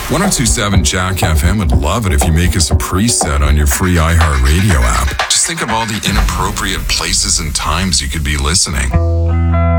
1027 Jack FM would love it if you make us a preset on your free iHeartRadio app. Just think of all the inappropriate places and times you could be listening.